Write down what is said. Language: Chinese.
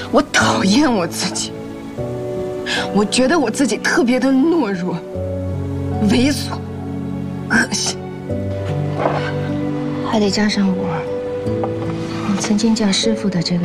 我讨厌我自己，我觉得我自己特别的懦弱、猥琐、恶心， 还得加上我曾经叫师傅的这个